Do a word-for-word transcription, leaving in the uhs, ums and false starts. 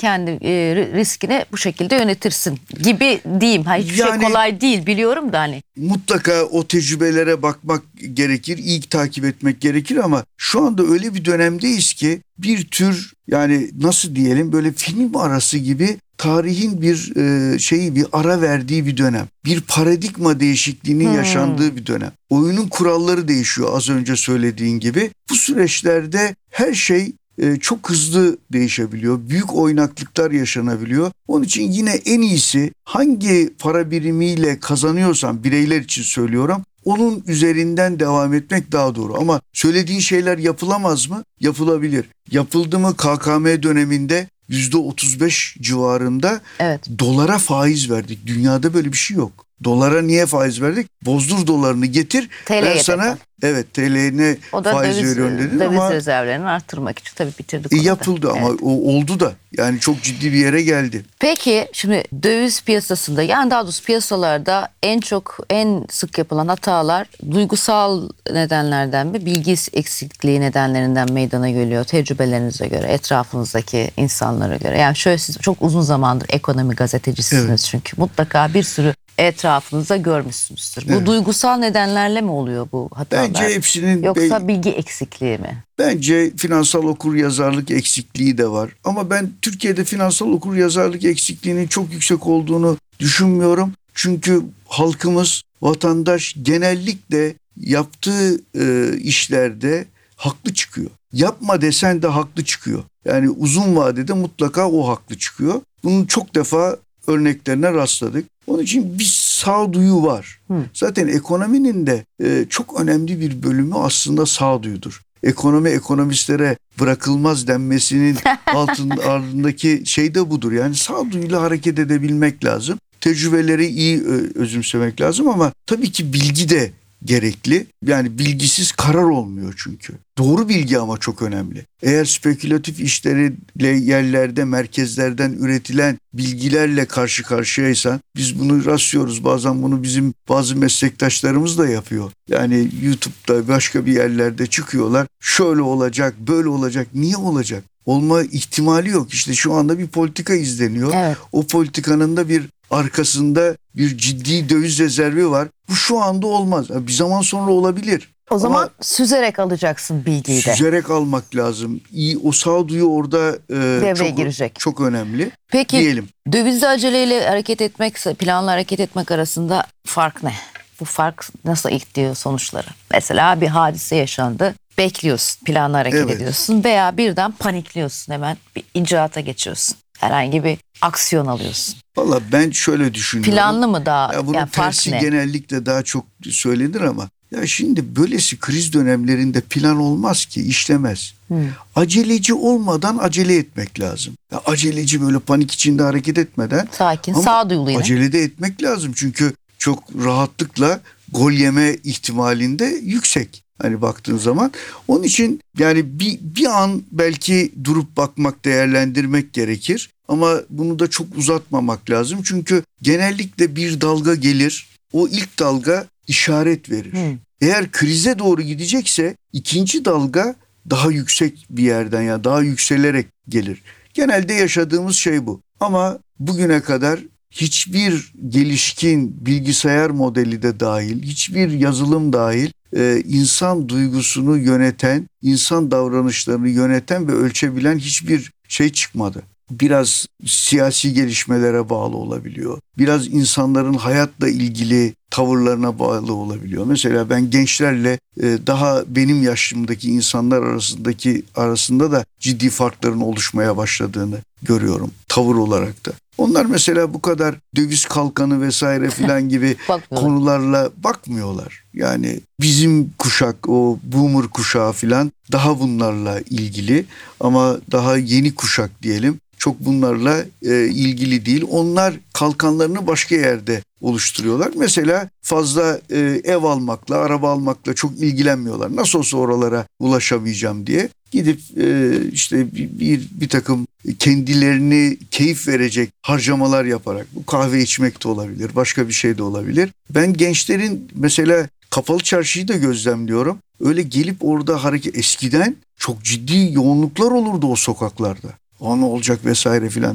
kendi e, riskini bu şekilde yönetirsin gibi diyeyim. Ha, hiçbir yani, şey kolay değil biliyorum da hani. Mutlaka o tecrübelere bakmak gerekir, iyi takip etmek gerekir ama şu anda öyle bir dönemdeyiz ki bir tür yani nasıl diyelim böyle film arası gibi tarihin bir e, şeyi bir ara verdiği bir dönem. Bir paradigma değişikliğinin hmm. yaşandığı bir dönem. Oyunun kuralları değişiyor az önce söylediğin gibi. Bu süreçlerde her şey e, çok hızlı değişebiliyor. Büyük oynaklıklar yaşanabiliyor. Onun için yine en iyisi hangi para birimiyle kazanıyorsan bireyler için söylüyorum. Onun üzerinden devam etmek daha doğru. Ama söylediğin şeyler yapılamaz mı? Yapılabilir. Yapıldı mı K K M döneminde yüzde otuz beş civarında evet. Dolara faiz verdik. Dünyada böyle bir şey yok. Dolara niye faiz verdik? Bozdur dolarını getir. T L'ye ben sana tekrar. Evet T L'ne faiz döviz, veriyorum dedin döviz ama. Döviz rezervlerini arttırmak için tabii bitirdik. E, yapıldı ama evet. O oldu da yani çok ciddi bir yere geldi. Peki şimdi döviz piyasasında yani daha doğrusu piyasalarda en çok en sık yapılan hatalar duygusal nedenlerden mi bilgi eksikliği nedenlerinden meydana geliyor tecrübelerinize göre etrafınızdaki insanlara göre. Yani şöyle siz çok uzun zamandır ekonomi gazetecisiniz evet. Çünkü mutlaka bir sürü etrafınızda görmüşsünüzdür. Bu evet. Duygusal nedenlerle mi oluyor bu hatalar? Bence hepsinin... Yoksa be- bilgi eksikliği mi? Bence finansal okuryazarlık eksikliği de var. Ama ben Türkiye'de finansal okuryazarlık eksikliğinin çok yüksek olduğunu düşünmüyorum. Çünkü halkımız, vatandaş genellikle yaptığı e, işlerde haklı çıkıyor. Yapma desen de haklı çıkıyor. Yani uzun vadede mutlaka o haklı çıkıyor. Bunun çok defa örneklerine rastladık. Onun için bir sağduyu var. Hı. Zaten ekonominin de e, çok önemli bir bölümü aslında sağduyudur. Ekonomi ekonomistlere bırakılmaz denmesinin altında, ardındaki şey de budur. Yani sağduyuyla hareket edebilmek lazım. Tecrübeleri iyi özümsemek lazım ama tabii ki bilgi de gerekli. Yani bilgisiz karar olmuyor çünkü. Doğru bilgi ama çok önemli. Eğer spekülatif işleriyle yerlerde, merkezlerden üretilen bilgilerle karşı karşıyaysan, biz bunu rastlıyoruz. Bazen bunu bizim bazı meslektaşlarımız da yapıyor. Yani YouTube'da başka bir yerlerde çıkıyorlar. Şöyle olacak, böyle olacak. Niye olacak? Olma ihtimali yok. İşte şu anda bir politika izleniyor. Evet. O politikanın da bir arkasında bir ciddi döviz rezervi var. Bu şu anda olmaz. Bir zaman sonra olabilir. O zaman ama süzerek alacaksın bilgiyi de. Süzerek almak lazım. İyi, o sağduyu orada e, devreye çok, girecek. Çok önemli. Peki diyelim. Dövizli aceleyle hareket etmek, planla hareket etmek arasında fark ne? Bu fark nasıl ilk sonuçları? Mesela bir hadise yaşandı. Bekliyorsun, planla hareket evet. ediyorsun veya birden panikliyorsun, hemen bir icraata geçiyorsun. Herhangi bir aksiyon alıyorsun. Valla ben şöyle düşünüyorum. Planlı mı daha? Ya bunun yani tersi fark ne? Genellikle daha çok söylenir ama ya şimdi böylesi kriz dönemlerinde plan olmaz ki, işlemez. Hmm. Aceleci olmadan acele etmek lazım. Ya aceleci böyle panik içinde hareket etmeden. Sakin, sağduyulu yine. Acele de etmek lazım çünkü çok rahatlıkla gol yeme ihtimalinde yüksek. Hani baktığın zaman. Onun için yani bir, bir an belki durup bakmak, değerlendirmek gerekir. Ama bunu da çok uzatmamak lazım. Çünkü genellikle bir dalga gelir. O ilk dalga işaret verir. Hmm. Eğer krize doğru gidecekse ikinci dalga daha yüksek bir yerden ya yani daha yükselerek gelir. Genelde yaşadığımız şey bu. Ama bugüne kadar hiçbir gelişkin bilgisayar modeli de dahil, hiçbir yazılım dahil e, insan duygusunu yöneten, insan davranışlarını yöneten ve ölçebilen hiçbir şey çıkmadı. Biraz siyasi gelişmelere bağlı olabiliyor. Biraz insanların hayatla ilgili tavırlarına bağlı olabiliyor. Mesela ben gençlerle e, daha benim yaşımdaki insanlar arasındaki arasında da ciddi farkların oluşmaya başladığını görüyorum tavır olarak da. Onlar mesela bu kadar döviz kalkanı vesaire filan gibi konularla bakmıyorlar. Yani bizim kuşak, o boomer kuşağı filan daha bunlarla ilgili ama daha yeni kuşak diyelim çok bunlarla e, ilgili değil. Onlar kalkanlarını başka yerde oluşturuyorlar. Mesela fazla e, ev almakla, araba almakla çok ilgilenmiyorlar. Nasıl olsa oralara ulaşamayacağım diye. Gidip e, işte bir, bir, bir takım kendilerini keyif verecek harcamalar yaparak, bu kahve içmek de olabilir, başka bir şey de olabilir. Ben gençlerin mesela Kapalı Çarşı'yı da gözlemliyorum. Öyle gelip orada hareket, eskiden çok ciddi yoğunluklar olurdu o sokaklarda. O ne olacak vesaire filan.